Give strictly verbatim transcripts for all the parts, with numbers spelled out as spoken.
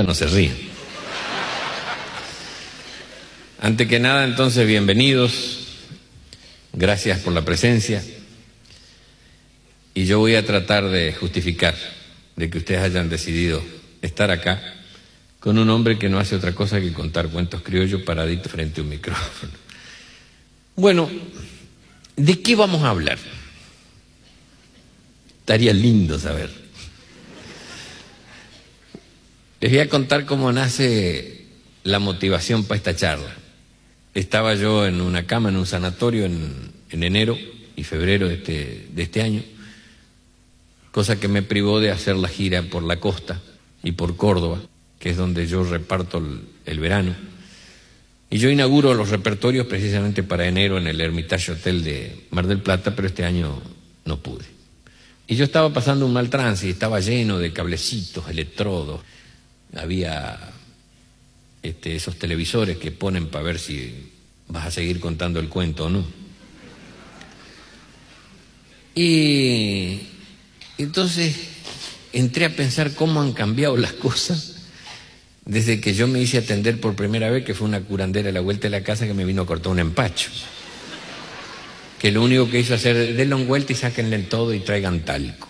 gusta, no se ríen. Antes que nada, entonces, bienvenidos. Gracias por la presencia. Y yo voy a tratar de justificar de que ustedes hayan decidido estar acá con un hombre que no hace otra cosa que contar cuentos criollos paradito frente a un micrófono. Bueno, ¿de qué vamos a hablar? Estaría lindo saber. Les voy a contar cómo nace la motivación para esta charla. Estaba yo en una cama, en un sanatorio, en, en enero y febrero de este, de este año, cosa que me privó de hacer la gira por la costa y por Córdoba, que es donde yo reparto el, el verano. Y yo inauguro los repertorios precisamente para enero en el Hermitage Hotel de Mar del Plata, pero este año no pude. Y yo estaba pasando un mal trance y estaba lleno de cablecitos, electrodos. Había este, esos televisores que ponen para ver si vas a seguir contando el cuento o no. Y entonces entré a pensar cómo han cambiado las cosas desde que yo me hice atender por primera vez, que fue una curandera a la vuelta de la casa que me vino a cortar un empacho. Que lo único que hizo hacer, denle un vuelta y sáquenle el todo y traigan talco.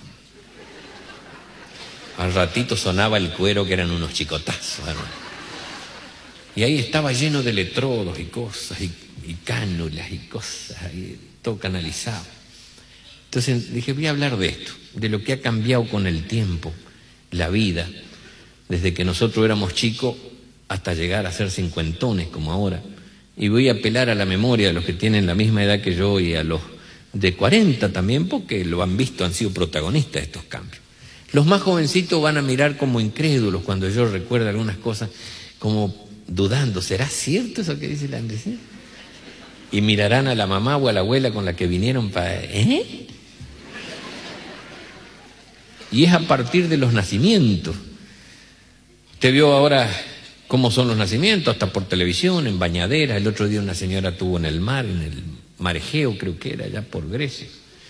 Al ratito sonaba el cuero, que eran unos chicotazos, ¿no? Y ahí estaba lleno de electrodos y cosas, y, y cánulas y cosas, y todo canalizado. Entonces dije, voy a hablar de esto, de lo que ha cambiado con el tiempo, la vida, desde que nosotros éramos chicos hasta llegar a ser cincuentones como ahora. Y voy a apelar a la memoria de los que tienen la misma edad que yo y a los de cuarenta también, porque lo han visto, han sido protagonistas de estos cambios. Los más jovencitos van a mirar como incrédulos cuando yo recuerdo algunas cosas, como dudando, ¿será cierto eso que dice la Andrés? Y mirarán a la mamá o a la abuela con la que vinieron para... ¿Eh? Y es a partir de los nacimientos. Usted vio ahora cómo son los nacimientos, hasta por televisión, en bañaderas. El otro día una señora tuvo en el mar, en el mar Egeo, creo que era, allá por Grecia.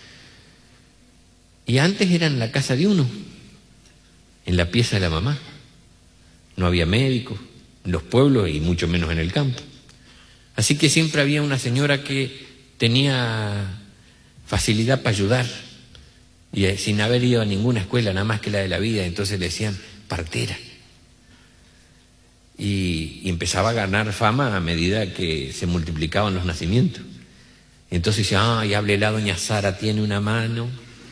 Y antes era en la casa de uno, en la pieza de la mamá. No había médicos en los pueblos y mucho menos en el campo. Así que siempre había una señora que tenía facilidad para ayudar, y sin haber ido a ninguna escuela, nada más que la de la vida. Entonces le decían partera. Y, y empezaba a ganar fama a medida que se multiplicaban los nacimientos. Entonces dice, ay, háblela, doña Sara, tiene una mano.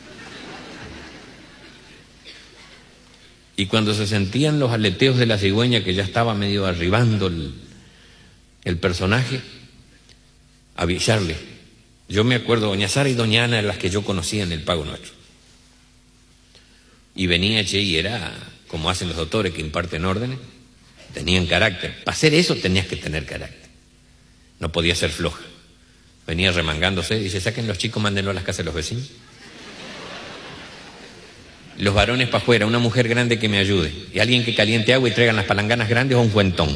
Y cuando se sentían los aleteos de la cigüeña, que ya estaba medio arribando el, el personaje, avisarle. Yo me acuerdo, doña Sara y doña Ana eran las que yo conocía en el Pago Nuestro. Y venía, che, y era como hacen los doctores que imparten órdenes. Tenían carácter. Para hacer eso tenías que tener carácter. No podía ser floja. Venía remangándose y dice, saquen los chicos, mándenlos a las casas de los vecinos. Los varones para afuera, una mujer grande que me ayude. Y alguien que caliente agua y traigan las palanganas grandes o un cuentón.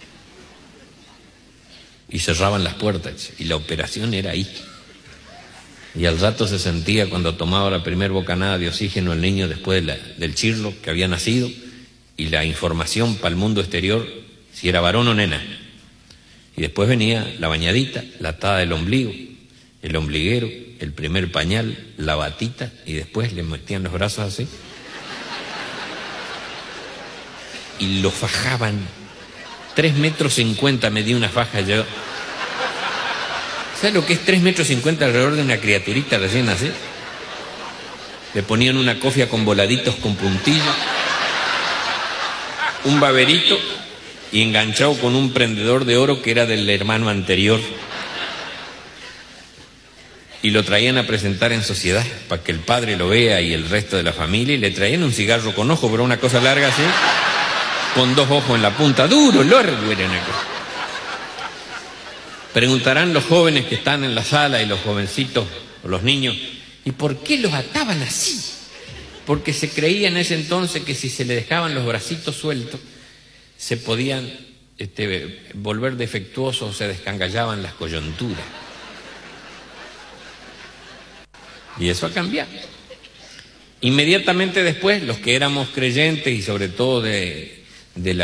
Y cerraban las puertas. Y la operación era ahí. Y al rato se sentía, cuando tomaba la primer bocanada de oxígeno el niño después de la, del chirlo que había nacido, y la información para el mundo exterior, si era varón o nena. Y después venía la bañadita, la atada del ombligo, el ombliguero, el primer pañal, la batita, y después le metían los brazos así. Y lo fajaban. Tres metros cincuenta medía una faja yo. ¿Sabes lo que es tres metros cincuenta alrededor de una criaturita recién nacida? Le ponían una cofia con voladitos con puntillo, un baberito y enganchado con un prendedor de oro que era del hermano anterior. Y lo traían a presentar en sociedad para que el padre lo vea y el resto de la familia, y le traían un cigarro con ojo, pero una cosa larga así, con dos ojos en la punta, duro, largo era una cosa. Preguntarán los jóvenes que están en la sala y los jovencitos o los niños, ¿y por qué los ataban así? Porque se creía en ese entonces que si se le dejaban los bracitos sueltos, se podían este, volver defectuosos o se descangallaban las coyunturas. Y eso ha cambiado. Inmediatamente después, los que éramos creyentes y sobre todo de, de la